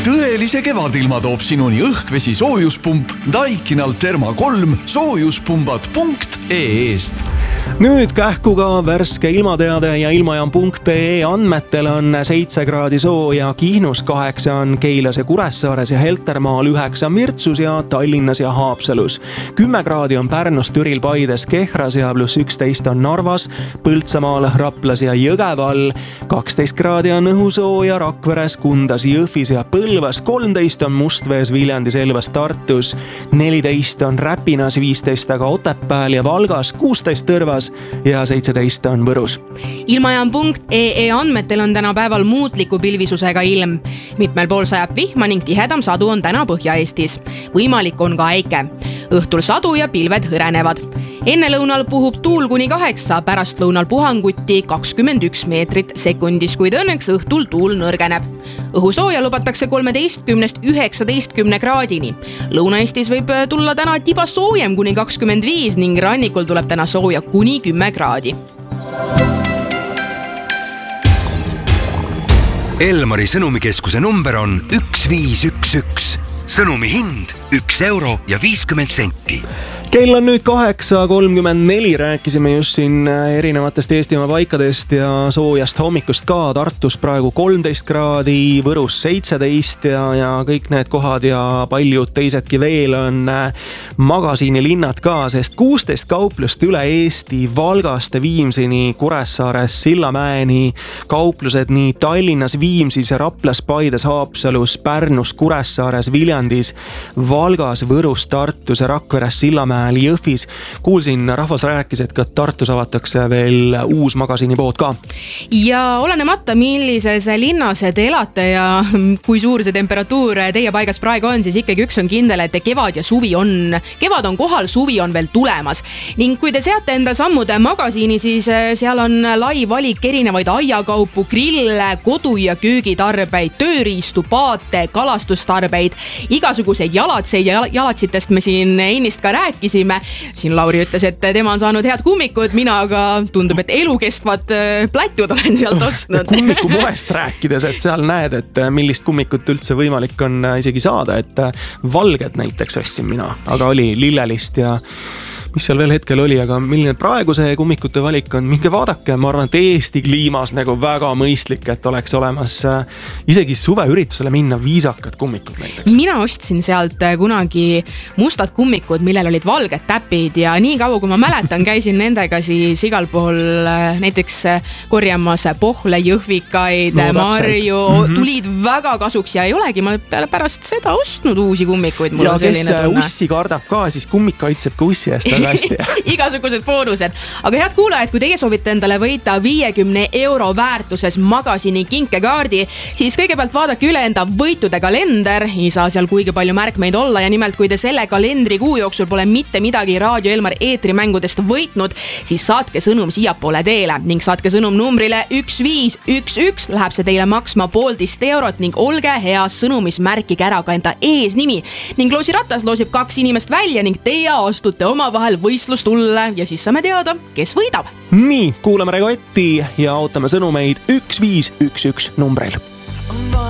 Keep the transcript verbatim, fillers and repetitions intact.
Tõelise kevadilma toob sinuni õhkvesi soojuspump Daikinal Therma kolm soojuspumbad punkt ee-st. Nüüd kähkuga värske ilmateade ja ilmajaam punkt ee andmetel on seitse kraadi sooja, Kihnus kaheksa on Keilas ja Kuressaares ja Heltermaal üheksa Mirtsus ja Tallinnas ja Haapsalus. kümme kraadi on Pärnus, Türil, Paides, Kehras ja pluss üksteist on Narvas, Põltsamaal, Raplas ja Jõgeval. kaksteist kraadi on õhusooja Rakveres, Kundas, Jõhvis ja Põlvas, kolmteist on Mustvees, Viljandis, Elvas, Tartus, neliteist on Räpinas, viisteist aga Otepääl ja Valgas, kuusteist Tõrvas ja seitseteist on Võrus. Ilmajaam punkt ee andmetel on täna päeval muutliku pilvisusega ilm. Mitmel pool sajab vihma ning tihedam sadu on täna Põhja-Eestis. Võimalik on ka äike. Õhtul sadu ja pilved hõrenevad. Enne lõunal puhub tuul kuni kaheksa, pärast lõunal puhanguti kakskümmend üks meetrit sekundis, kuid õnneks õhtul tuul nõrgeneb. Õhusooja lubatakse kolmeteistkümnest üheksateistkümne kraadini. Lõuna-Eestis võib tulla täna tiba soojem kuni kakskümmend viis ning rannikul tuleb täna sooja kuni kümme kraadi. Elmari sõnumikeskuse number on üks viis üks üks. Sõnumi hind üks euro ja viiskümmend senti. Kell on nüüd kaheksa kolmkümmend neli, rääkisime just siin erinevatest Eestimaa paikadest ja soojast hommikust ka. Tartus praegu kolmteist kraadi, Võrus seitseteist ja, ja kõik need kohad ja paljud teisedki veel on magasiinilinnad ka, sest kuusteist kauplust üle Eesti, Valgast Viimsini, Kuressaares, Sillamäeni, kauplused nii Tallinnas, Viimsis, Raplas, Paides, Haapsalus, Pärnus, Kuressaares, Viljandis, Valgas, Võrus, Tartus ja Rakveres, Sillamäe Jõhvis. Kuulsin, rahvas rääkis, et ka Tartus avatakse veel uus magasiinipood ka. Ja olenemata, millises linnas te elate ja kui suur see temperatuur teie paigas praegu on, siis ikkagi üks on kindel, et kevad ja suvi on, kevad on kohal, suvi on veel tulemas. Ning kui te seate enda sammude magasiini, siis seal on lai valik erinevaid aiakaupu, grille, kodu- ja köögitarbeid, tööriistu, paate, kalastustarbeid, igasuguseid jalatseid ja jalatsitest me siin ennist ka rääkisime. Siin Lauri ütles, et tema on saanud head kummikud, mina aga tundub, et elukestvad plätjud olen sealt ostnud. Kummiku moest rääkides, et seal näed, et millist kummikut üldse võimalik on isegi saada, et valged näiteks ostsin mina, aga oli lillelist ja mis seal veel hetkel oli, aga milline praegu see kummikute valik on, minge vaadake, ma arvan, et Eesti kliimas nagu väga mõistlik, et oleks olemas isegi suveüritusele minna viisakad kummikud näiteks. Mina ostsin sealt kunagi mustad kummikud, millel olid valged täpid ja nii kaua, kui ma mäletan, käisin nendega siis igal pool näiteks korjamas pohle, jõhvikaid, no, marju, mm-hmm. tulid väga kasuks ja ei olegi, ma pärast seda ostnud uusi kummikuid. Mul ja kes ussi kardab ka, siis kummik kaitseb ka ussi eest. Igasugused boonused. Aga head kuulajad, kui teie soovite endale võita viiekümne euro väärtuses magasiini kinkekaardi, siis kõigepealt vaadake üle enda võitude kalender. Ei saa seal kuigi palju märkmeid olla ja nimelt, kui te selle kalendrikuu jooksul pole mitte midagi Raadio Elmar eetrimängudest võitnud, siis saatke sõnum siiapoole teele ning saatke sõnum numbrile üks viis üks üks. Läheb see teile maksma poolteist eurot ning olge hea sõnumis, märkige ära ka enda eesnimi. Ning loosiratas loosib kaks inimest välja ning teie astute omavahel võistlustulle ja siis saame teada, kes võidab. Nii, kuulame Regotti ja ootame sõnumeid üks viis üks üks numbril.